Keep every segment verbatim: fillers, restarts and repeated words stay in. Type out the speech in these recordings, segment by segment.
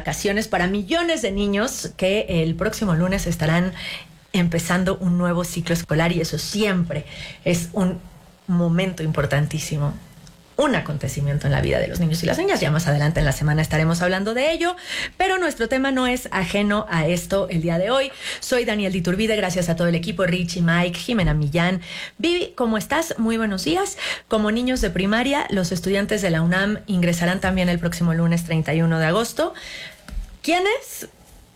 vacaciones para millones de niños que el próximo lunes estarán empezando un nuevo ciclo escolar, y eso siempre es un momento importantísimo, un acontecimiento en la vida de los niños y las niñas. Ya más adelante en la semana estaremos hablando de ello, pero nuestro tema no es ajeno a esto el día de hoy. Soy Daniel Diturbide, gracias a todo el equipo, Richie, Mike, Jimena Millán. Vivi, ¿cómo estás? Muy buenos días. Como niños de primaria, los estudiantes de la UNAM ingresarán también el próximo lunes treinta y uno de agosto. ¿Quiénes?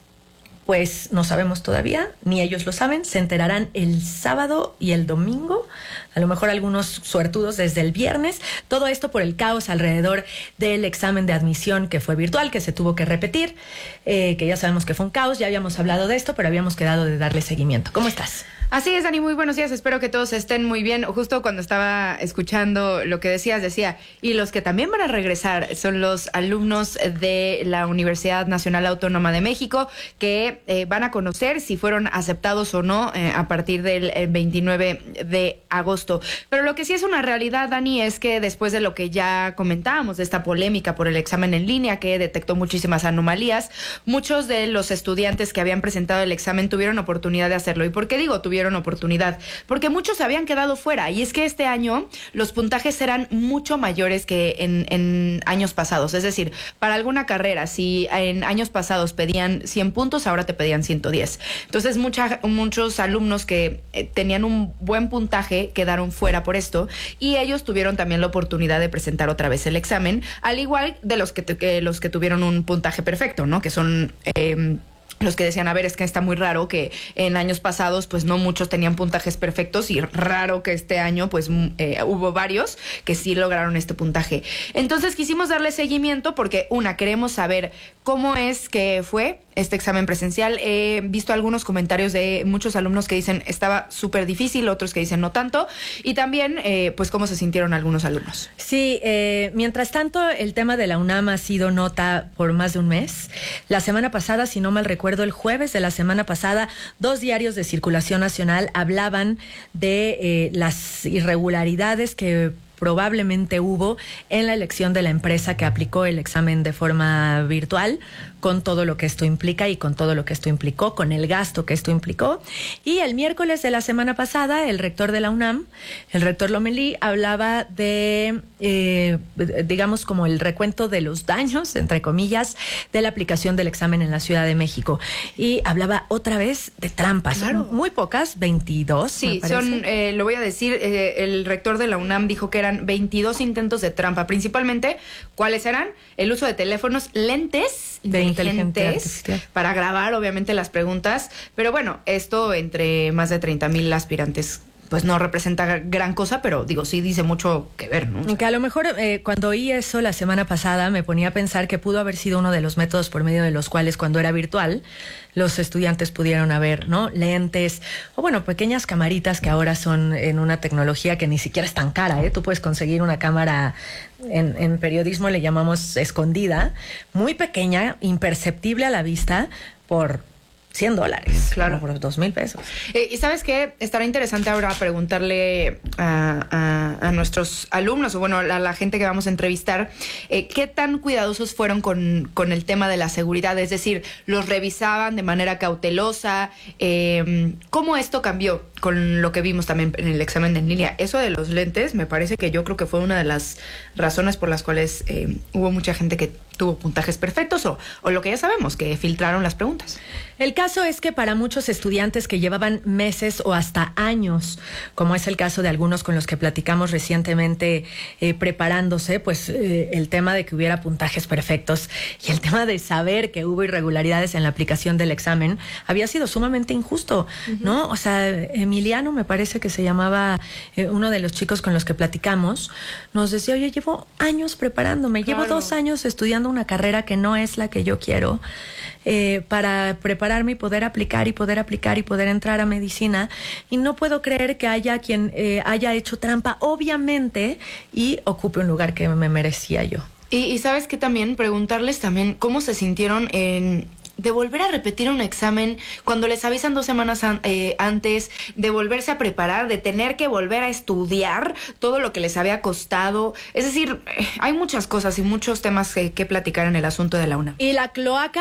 Pues no sabemos todavía, ni ellos lo saben. Se enterarán el sábado y el domingo, a lo mejor algunos suertudos desde el viernes. Todo esto por el caos alrededor del examen de admisión que fue virtual, que se tuvo que repetir, eh, que ya sabemos que fue un caos. Ya habíamos hablado de esto, pero habíamos quedado de darle seguimiento. ¿Cómo estás? Así es, Dani, muy buenos días. Espero que todos estén muy bien. Justo cuando estaba escuchando lo que decías, decía, y los que también van a regresar son los alumnos de la Universidad Nacional Autónoma de México, que eh, van a conocer si fueron aceptados o no eh, a partir del veintinueve de agosto. Pero lo que sí es una realidad, Dani, es que después de lo que ya comentábamos, de esta polémica por el examen en línea que detectó muchísimas anomalías, muchos de los estudiantes que habían presentado el examen tuvieron oportunidad de hacerlo. ¿Y por qué digo tuvieron oportunidad? Porque muchos se habían quedado fuera, y es que este año los puntajes eran mucho mayores que en, en años pasados. Es decir, para alguna carrera, si en años pasados pedían cien puntos, ahora te pedían ciento diez. Entonces mucha, muchos alumnos que eh, tenían un buen puntaje quedaron fuera por esto, y ellos tuvieron también la oportunidad de presentar otra vez el examen, al igual de los que, que los que tuvieron un puntaje perfecto, ¿no? Que son eh, los que decían, a ver, es que está muy raro que en años pasados pues no muchos tenían puntajes perfectos, y raro que este año pues eh, hubo varios que sí lograron este puntaje. Entonces quisimos darle seguimiento porque, una, queremos saber cómo es que fue este examen presencial. He visto algunos comentarios de muchos alumnos que dicen estaba súper difícil, otros que dicen no tanto, y también eh, pues cómo se sintieron algunos alumnos. Sí, eh, mientras tanto el tema de la UNAM ha sido nota por más de un mes. La semana pasada, si no mal recuerdo, el jueves de la semana pasada, dos diarios de circulación nacional hablaban de eh, las irregularidades que probablemente hubo en la elección de la empresa que aplicó el examen de forma virtual, con todo lo que esto implica y con todo lo que esto implicó, con el gasto que esto implicó. Y el miércoles de la semana pasada, el rector de la UNAM, el rector Lomelí, hablaba de, eh, digamos, como el recuento de los daños, entre comillas, de la aplicación del examen en la Ciudad de México. Y hablaba otra vez de trampas. Claro. Muy pocas, veintidós. Sí, son, eh, lo voy a decir, eh, el rector de la UNAM dijo que eran veintidós intentos de trampa. Principalmente, ¿cuáles eran? El uso de teléfonos, lentes de inteligentes para grabar, obviamente, las preguntas. Pero bueno, esto entre más de treinta mil aspirantes pues no representa gran cosa, pero digo, sí dice mucho que ver, ¿no? Que a lo mejor eh, cuando oí eso la semana pasada me ponía a pensar que pudo haber sido uno de los métodos por medio de los cuales, cuando era virtual, los estudiantes pudieron haber, ¿no? Lentes o, bueno, pequeñas camaritas que ahora son en una tecnología que ni siquiera es tan cara, ¿eh? Tú puedes conseguir una cámara, en, en periodismo le llamamos escondida, muy pequeña, imperceptible a la vista, por cien dólares, claro, por dos mil pesos. Eh, y ¿sabes qué? Estará interesante ahora preguntarle a, a, a nuestros alumnos, o bueno, a la gente que vamos a entrevistar, eh, qué tan cuidadosos fueron con, con el tema de la seguridad. Es decir, ¿los revisaban de manera cautelosa? Eh, ¿Cómo esto cambió con lo que vimos también en el examen en línea? Eso de los lentes, me parece que yo creo que fue una de las razones por las cuales eh, hubo mucha gente que tuvo puntajes perfectos, o, o lo que ya sabemos, que filtraron las preguntas. El caso es que para muchos estudiantes que llevaban meses o hasta años, como es el caso de algunos con los que platicamos recientemente eh, preparándose, pues eh, el tema de que hubiera puntajes perfectos y el tema de saber que hubo irregularidades en la aplicación del examen había sido sumamente injusto, uh-huh. ¿no? O sea, Emiliano, me parece que se llamaba eh, uno de los chicos con los que platicamos, nos decía, oye, llevo años preparándome, claro. llevo dos años estudiando una carrera que no es la que yo quiero, eh, para prepararme y poder aplicar y poder aplicar y poder entrar a medicina, y no puedo creer que haya quien eh, haya hecho trampa, obviamente, y ocupe un lugar que me merecía yo. Y, y sabes que también preguntarles también cómo se sintieron en de volver a repetir un examen cuando les avisan dos semanas an, eh, antes, de volverse a preparar, de tener que volver a estudiar todo lo que les había costado. Es decir, hay muchas cosas y muchos temas que, que platicar en el asunto de la UNAM. Y la cloaca